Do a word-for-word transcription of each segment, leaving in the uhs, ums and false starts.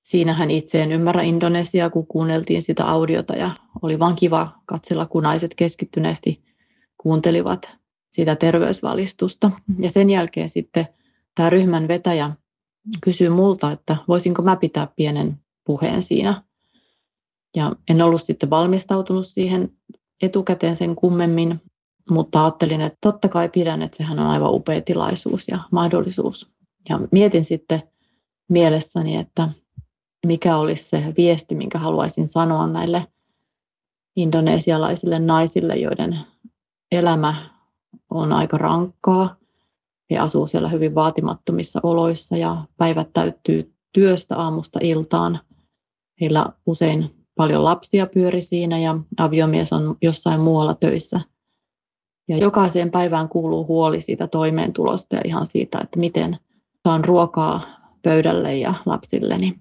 Siinähän hän itse en ymmärrä indonesiaa, kun kuunneltiin sitä audiota ja oli vaan kiva katsella, kun naiset keskittyneesti kuuntelivat sitä terveysvalistusta. Ja sen jälkeen sitten tämä ryhmän vetäjä kysyi multa, että voisinko mä pitää pienen puheen siinä. Ja en ollut sitten valmistautunut siihen etukäteen sen kummemmin, mutta ajattelin, että totta kai pidän, että sehän on aivan upea tilaisuus ja mahdollisuus. Ja mietin sitten mielessäni, että mikä olisi se viesti, minkä haluaisin sanoa näille indonesialaisille naisille, joiden elämä on aika rankkaa. He asuu siellä hyvin vaatimattomissa oloissa ja päivät täyttyy työstä aamusta iltaan. Heillä usein paljon lapsia pyöri siinä ja aviomies on jossain muualla töissä. Ja jokaiseen päivään kuuluu huoli siitä toimeentulosta ja ihan siitä, että miten saan ruokaa pöydälle ja lapsilleni.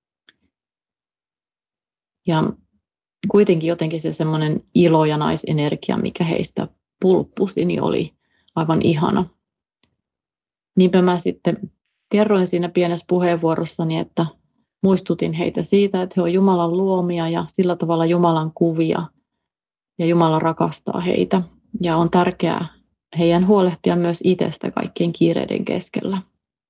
Ja kuitenkin jotenkin se semmoinen ilo ja naisenergia, mikä heistä pulppusi, niin oli aivan ihana. Niinpä mä sitten kerroin siinä pienessä puheenvuorossani, että muistutin heitä siitä, että he ovat Jumalan luomia ja sillä tavalla Jumalan kuvia ja Jumala rakastaa heitä. Ja on tärkeää heidän huolehtia myös itsestä kaikkien kiireiden keskellä.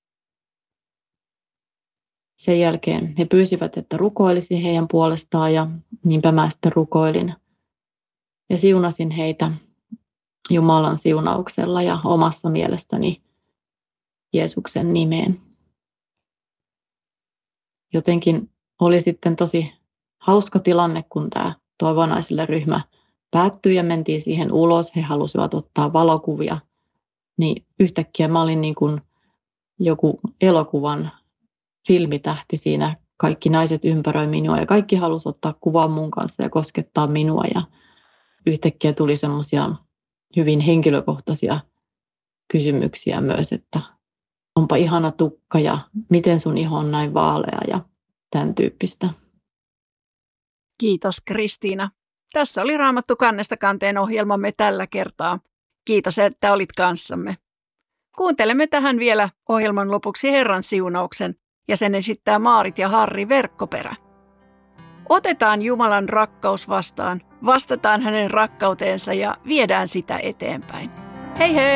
Sen jälkeen he pyysivät, että rukoilisin heidän puolestaan ja niinpä mä sitten rukoilin. Ja siunasin heitä Jumalan siunauksella ja omassa mielestäni Jeesuksen nimeen. Jotenkin oli sitten tosi hauska tilanne, kun tämä toivonaisille ryhmä päättyi ja mentiin siihen ulos. He halusivat ottaa valokuvia. Niin yhtäkkiä mä olin niin kuin joku elokuvan filmitähti siinä. Kaikki naiset ympäröi minua ja kaikki halusi ottaa kuvan mun kanssa ja koskettaa minua. Ja yhtäkkiä tuli semmoisia hyvin henkilökohtaisia kysymyksiä myös, että onpa ihana tukka ja miten sun iho on näin vaalea ja tämän tyyppistä. Kiitos Kristiina. Tässä oli Raamattu kannesta kanteen ohjelmamme tällä kertaa. Kiitos, että olit kanssamme. Kuuntelemme tähän vielä ohjelman lopuksi Herran siunauksen ja sen esittää Maarit ja Harri Verkkoperä. Otetaan Jumalan rakkaus vastaan, vastataan hänen rakkauteensa ja viedään sitä eteenpäin. Hei hei!